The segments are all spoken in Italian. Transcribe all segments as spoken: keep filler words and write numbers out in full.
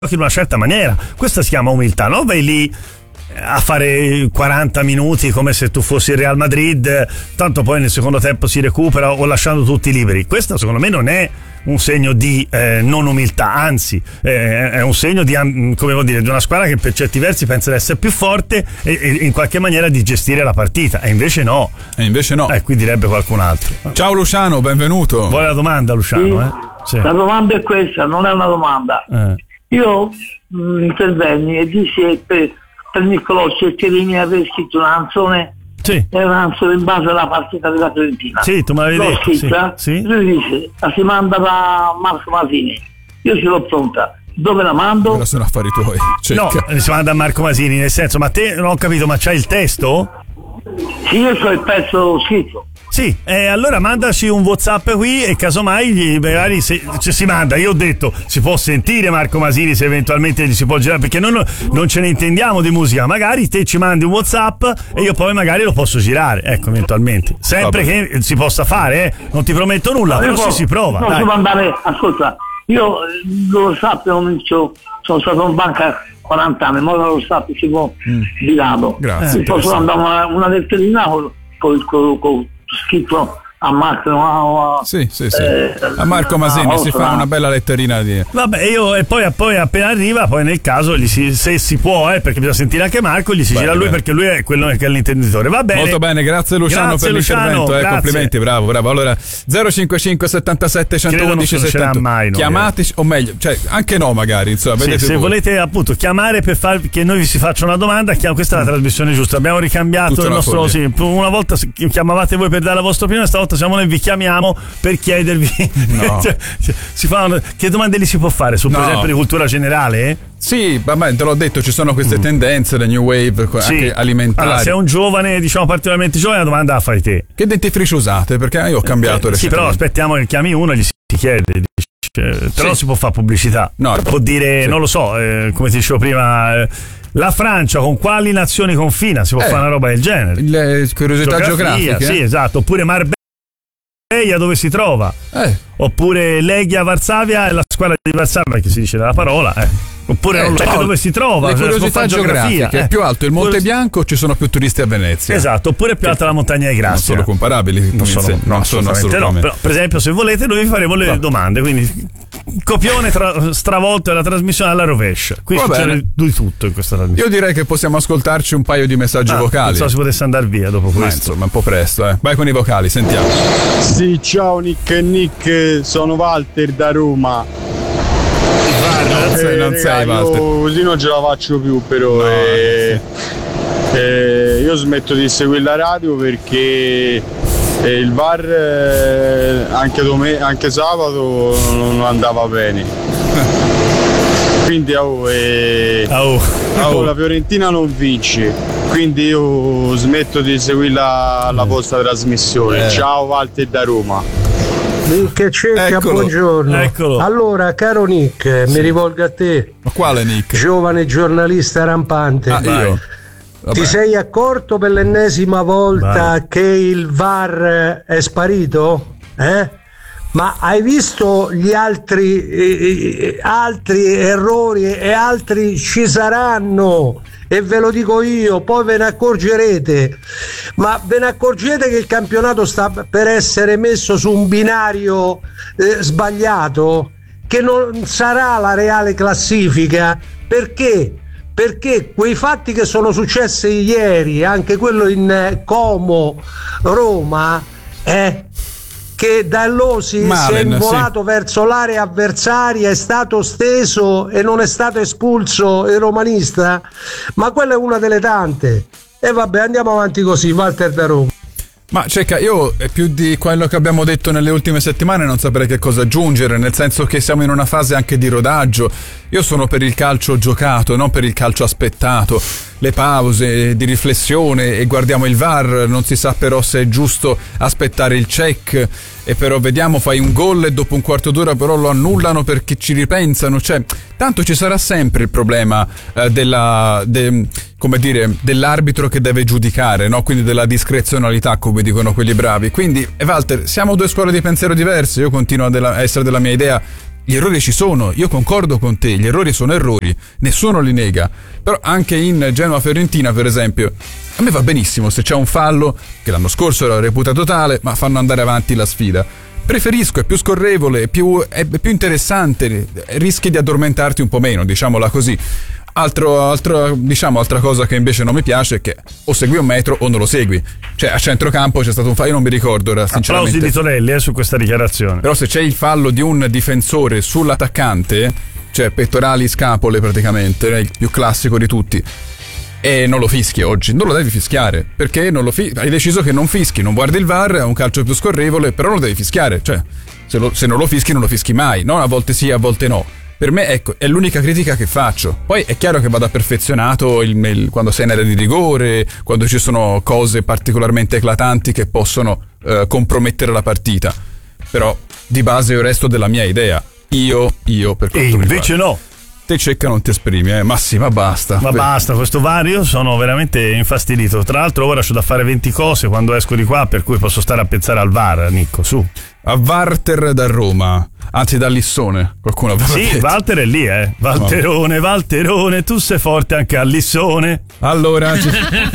in una certa maniera. Questa si chiama umiltà, no? Vai lì a fare quaranta minuti come se tu fossi il Real Madrid, tanto poi nel secondo tempo si recupera, o lasciando tutti liberi. Questo secondo me non è un segno di eh, non umiltà, anzi eh, è un segno di, come vuol dire, di una squadra che per certi versi pensa di essere più forte e, e in qualche maniera di gestire la partita, e invece no. E invece no. Eh, qui direbbe qualcun altro. Ciao Luciano, benvenuto. Vuoi la domanda, Luciano? Sì, eh? Sì. La domanda è questa, non è una domanda. Eh. Io mh, intervenni e dissi che per, per Niccolò Ceccherini aver scritto una canzone, sì. È una canzone in base alla partita della Fiorentina. Sì, tu me l'avevi L'ho detto. scritta, sì. Sì. lui dice, la si manda da Marco Masini. Io ce l'ho pronta. Dove la mando? Ora sono affari tuoi. Cerca. No, si manda a Marco Masini, nel senso, ma te non ho capito, ma c'hai il testo? Sì, io so il pezzo scritto. Sì, eh, allora mandaci un WhatsApp qui e casomai gli, magari se, se si manda. Io ho detto, si può sentire Marco Masini se eventualmente gli si può girare, perché noi non ce ne intendiamo di musica. Magari te ci mandi un WhatsApp e io poi magari lo posso girare, ecco, eventualmente. Sempre Vabbè. Che si possa fare, eh. Non ti prometto nulla, no, però posso, si, si prova. Posso mandare, ascolta, io lo sappio, sono stato in banca quaranta anni, ma lo sappio si può mm. di lato. Grazie. Posso mandare una, una letterina con, con, con, con scritto a Marco, a, a, sì, sì, sì. Eh, a Marco Masini, si fa una bella letterina di... Vabbè, io e poi, poi appena arriva, poi nel caso gli si, se si può, eh, perché bisogna sentire anche Marco, gli si bene, gira lui bene. Perché lui è quello che è l'intenditore. Va bene. Molto bene, grazie Luciano grazie, per Luciano, l'intervento, eh, grazie. Complimenti, bravo, bravo. Allora zero cinquantacinque settantasette centoundici settanta mai, chiamateci, o meglio, cioè anche no magari, insomma, sì, se voi. Volete appunto chiamare per far che noi vi si faccia una domanda, questa è la trasmissione giusta. Abbiamo ricambiato il nostro, sì, una volta chiamavate voi per dare la vostra opinione, stavolta siamo noi, vi chiamiamo per chiedervi no. cioè, si fa una, che domande li si può fare su, per no. esempio, di cultura generale? Sì, vabbè, te l'ho detto, ci sono queste mm. tendenze, le new wave, sì. anche alimentari. Allora, se è un giovane, diciamo particolarmente giovane, la domanda la fai te. Che dentifricio usate? Perché io ho cambiato eh, sì, però aspettiamo che chiami uno e gli si chiede, dice, però sì. si può fare pubblicità, no, può dire, sì. non lo so, eh, come ti dicevo prima, eh, la Francia con quali nazioni confina, si può eh, fare una roba del genere. Le curiosità Geografia, geografiche? Sì, esatto, oppure Marbella dove si trova, eh. oppure Legia Varsavia e la squadra di Varsavia, che si dice dalla parola, eh. oppure eh, non so no, dove si trova, le curiosità geografiche, eh. è più alto il Monte Bianco, ci sono più turisti a Venezia, esatto, oppure più alta la montagna di Grazia. Non sono comparabili, non sono, no, non sono assolutamente, assolutamente no, però, per esempio se volete noi vi faremo le no. domande, quindi copione tra, stravolto della trasmissione alla rovescia, qui Va succede bene. di tutto in questa trasmissione. Io direi che possiamo ascoltarci un paio di messaggi ah, vocali, non so se potesse andare via dopo questo. Ma insomma un po' presto, eh. Vai con i vocali, sentiamo. Sì, ciao Nick e Nick, sono Walter da Roma. Non sei, non sei Walter. Così non ce la faccio più, però no, eh, sì. eh, io smetto di seguire la radio perché eh, il V A R eh, anche, dom- anche sabato non andava bene. Quindi oh, eh, oh. Oh, la Fiorentina non vince, quindi io smetto di seguire la, la vostra trasmissione. Eh. Ciao Walter da Roma. Nick Cecca, buongiorno. Eccolo. Allora, caro Nick, sì. mi rivolgo a te. Ma quale Nick? Giovane giornalista rampante. Ah, io? Vabbè. Ti sei accorto per l'ennesima volta Vai. che il V A R è sparito? Eh? Ma hai visto gli altri eh, altri errori e altri ci saranno, e ve lo dico io, poi ve ne accorgerete, ma ve ne accorgete che il campionato sta per essere messo su un binario eh, sbagliato, che non sarà la reale classifica. Perché? Perché quei fatti che sono successi ieri, anche quello in Como Roma, eh, che Dallosi Malen, si è involato sì. verso l'area avversaria, è stato steso e non è stato espulso il romanista, ma quella è una delle tante. E vabbè, andiamo avanti così. Walter da Roma. Ma Cecca, io più di quello che abbiamo detto nelle ultime settimane non saprei che cosa aggiungere, nel senso che siamo in una fase anche di rodaggio. Io sono per il calcio giocato, non per il calcio aspettato. Le pause di riflessione e guardiamo il V A R, non si sa però se è giusto aspettare il check, e però vediamo, fai un gol e dopo un quarto d'ora però lo annullano perché ci ripensano, cioè tanto ci sarà sempre il problema eh, della de, come dire, dell'arbitro che deve giudicare, no? Quindi della discrezionalità, come dicono quelli bravi. Quindi eh, Walter, siamo due scuole di pensiero diverse. Io continuo a, della, a essere della mia idea gli errori ci sono, io concordo con te, gli errori sono errori, nessuno li nega, però anche in Genoa-Fiorentina per esempio a me va benissimo se c'è un fallo che l'anno scorso era reputato tale, ma fanno andare avanti la sfida. Preferisco, è più scorrevole, è più, è più interessante, rischi di addormentarti un po' meno, diciamola così. Altro, altro, diciamo, altra cosa che invece non mi piace è che o segui un metro o non lo segui. Cioè a centrocampo c'è stato un fallo, io non mi ricordo ora sinceramente. Applausi di Tonelli eh, su questa dichiarazione. Però se c'è il fallo di un difensore sull'attaccante, cioè pettorali, scapole praticamente, è il più classico di tutti, e non lo fischi oggi, non lo devi fischiare, perché non lo fi- hai deciso che non fischi, non guardi il V A R, è un calcio più scorrevole, però lo devi fischiare, cioè se, lo, se non lo fischi non lo fischi mai, no? A volte sì, a volte no. Per me, ecco, è l'unica critica che faccio. Poi è chiaro che vada perfezionato il, il, quando sei in area di rigore, quando ci sono cose particolarmente eclatanti che possono eh, compromettere la partita. Però di base io resto della mia idea. Io, io per quanto E mi invece riguarda. no. Te Cecca non ti esprimi, eh? Ma sì, ma basta. Ma Beh. basta, questo vario sono veramente infastidito. Tra l'altro ora c'ho da fare venti cose quando esco di qua, per cui posso stare a pensare al V A R, Nicco, su. A Walter da Roma, anzi da Lissone, qualcuno aveva Sì, detto. Walter è lì, eh. Walterone, Walterone, tu sei forte anche a Lissone. Allora ci...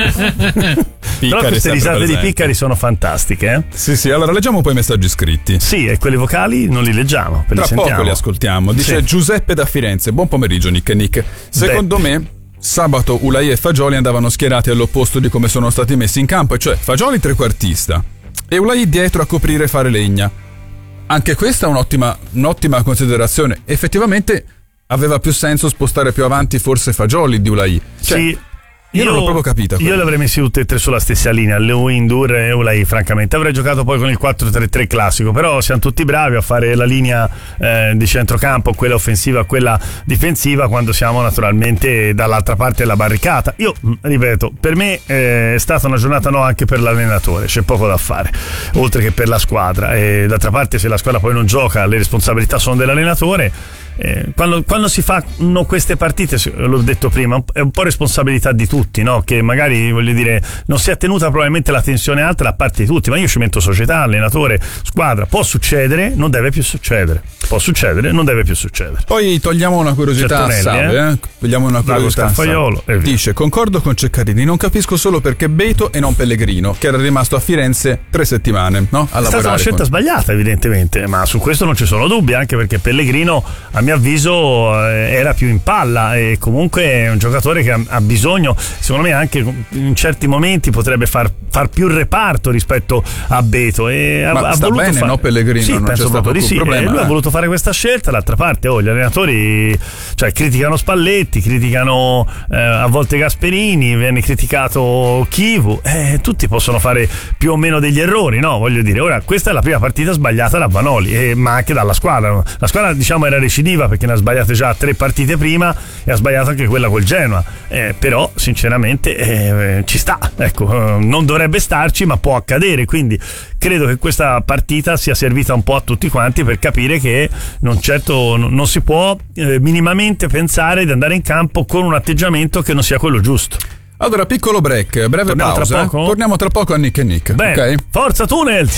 Però queste risate di Piccari sono fantastiche, eh? Sì, sì, allora leggiamo poi i messaggi scritti. Sì, e quelli vocali non li leggiamo, Tra li poco sentiamo. li ascoltiamo. Dice Sì. Giuseppe da Firenze. Buon pomeriggio Nick e Nick. Secondo Beppe. me sabato Ulai e Fagioli andavano schierati all'opposto di come sono stati messi in campo, e cioè Fagioli trequartista e Ulai dietro a coprire e fare legna. Anche questa è un'ottima, un'ottima considerazione. Effettivamente aveva più senso spostare più avanti forse Fagioli di Ulai. Cioè, Sì. Io non l'ho proprio capita. Io le avrei messi tutte e tre sulla stessa linea, lui, Indur e Ulai, francamente. Avrei giocato poi con il quattro tre tre classico, però siamo tutti bravi a fare la linea eh, di centrocampo, quella offensiva, quella difensiva, quando siamo naturalmente dall'altra parte della barricata. Io, ripeto, per me eh, è stata una giornata no anche per l'allenatore, c'è poco da fare, oltre che per la squadra. E d'altra parte se la squadra poi non gioca, le responsabilità sono dell'allenatore. Eh, quando, quando si fanno queste partite, l'ho detto prima, è un po' responsabilità di tutti, no? Che magari, voglio dire, non si è tenuta probabilmente la tensione alta da parte di tutti, ma io ci metto società, allenatore, squadra. Può succedere, non deve più succedere. Può succedere, non deve più succedere. Poi togliamo una curiosità a Certonelli, Salve, eh? Togliamo una Drago curiosità a Scarfaiolo, Salve. e via. Dice: concordo con Ceccarini, non capisco solo perché Beto e non Pellegrino, che era rimasto a Firenze tre settimane, no? A È stata una scelta con... sbagliata evidentemente, ma su questo non ci sono dubbi, anche perché Pellegrino a mio avviso era più in palla e comunque è un giocatore che ha bisogno, secondo me anche in certi momenti potrebbe far, far più reparto rispetto a Beto. E ma ha, sta ha voluto bene, fare... no Pellegrino? Sì, non penso c'è stato proprio di sì. problema, E lui eh. ha voluto fare questa scelta, d'altra parte oh, gli allenatori cioè, criticano Spalletti, criticano eh, a volte Gasperini, viene criticato Chivu, eh, tutti possono fare più o meno degli errori, no? Voglio dire, ora questa è la prima partita sbagliata da Vanoli, eh, ma anche dalla squadra. La squadra diciamo era recidiva perché ne ha sbagliate già tre partite prima e ha sbagliato anche quella col Genoa, eh, però sinceramente eh, ci sta, ecco, eh, non dovrebbe starci ma può accadere, quindi credo che questa partita sia servita un po' a tutti quanti per capire che non certo non si può eh, minimamente pensare di andare in campo con un atteggiamento che non sia quello giusto. Allora, piccolo break, breve Torniamo pausa. tra poco? Torniamo tra poco a Nick e Nick. Bene, ok? forza Tunnels!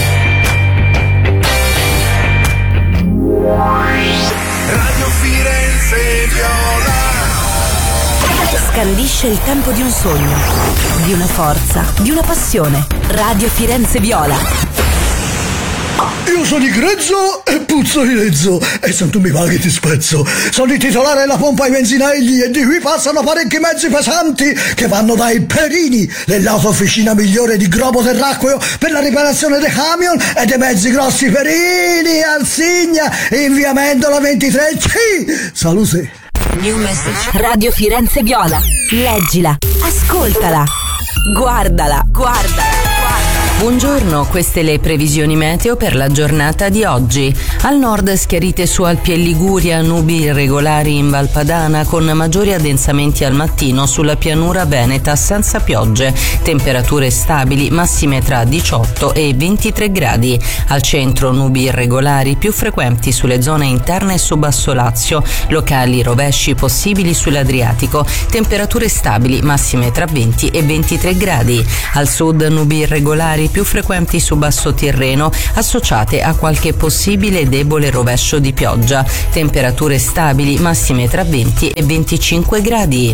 Radio Firenze Viola. Scandisce il tempo di un sogno, di una forza, di una passione. Radio Firenze Viola. Io sono di grezzo e puzzo di lezzo, e se tu mi paghi ti spezzo. Sono il titolare della pompa ai benzinelli e di qui passano parecchi mezzi pesanti che vanno dai Perini, dell'autofficina migliore di globo terracqueo per la riparazione dei camion e dei mezzi grossi Perini, Arsigna, in via Mendola ventitré C. Salute. New message. Radio Firenze Viola. Leggila, ascoltala, guardala, guardala. Buongiorno, queste le previsioni meteo per la giornata di oggi. Al nord schiarite su Alpi e Liguria, nubi irregolari in Valpadana con maggiori addensamenti al mattino sulla pianura veneta senza piogge. Temperature stabili, massime tra diciotto e ventitré gradi. Al centro nubi irregolari più frequenti sulle zone interne e su Basso Lazio. Locali rovesci possibili sull'Adriatico. Temperature stabili, massime tra venti e ventitré gradi. Al sud nubi irregolari temporali più frequenti su basso Tirreno, associate a qualche possibile debole rovescio di pioggia. Temperature stabili, massime tra venti e venticinque gradi.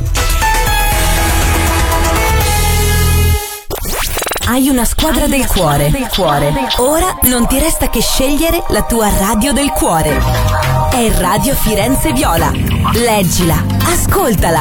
Hai una squadra del cuore. del cuore. Ora non ti resta che scegliere la tua radio del cuore. È Radio Firenze Viola. Leggila, ascoltala.